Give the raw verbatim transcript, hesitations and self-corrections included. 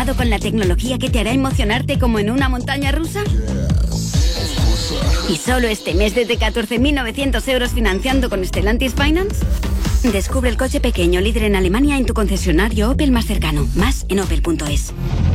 equipado con la tecnología que te hará emocionarte como en una montaña rusa? ¿Y solo este mes desde catorce mil novecientos euros financiando con Stellantis Finance? Descubre el coche pequeño líder en Alemania en tu concesionario Opel más cercano. Más en opel punto es.